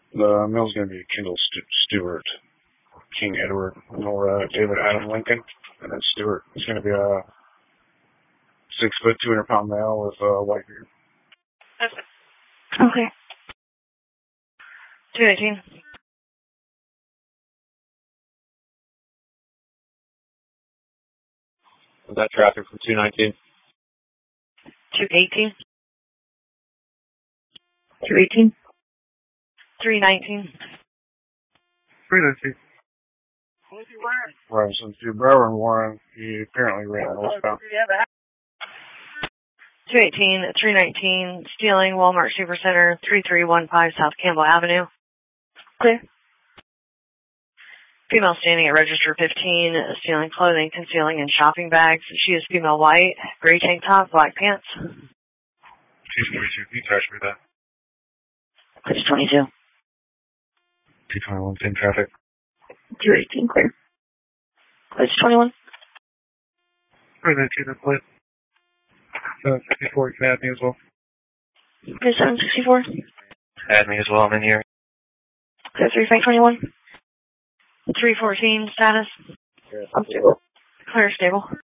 The mill's going to be Kendall Stewart, King Edward, or David Adam Lincoln, and then Stewart. It's going to be a 6 foot, 200 pound male with a white beard. Okay. 218. Was that traffic for 219? 218. 218. 319. 319. Right, since you're Brevard Warren, he apparently ran northbound. 218, 319, stealing Walmart Supercenter, 3315 South Campbell Avenue. Clear. Female standing at register 15, stealing clothing, concealing in shopping bags. She is female white, gray tank top, black pants. Chief 22, can you attach me that? Clear 22. 221, same traffic. 218, clear. Clear 21. 319, that's lit. 764, you can add me as well. Clear 764. Add me as well, I'm in here. Clear 3521. 314 status. I'm stable. Clear stable.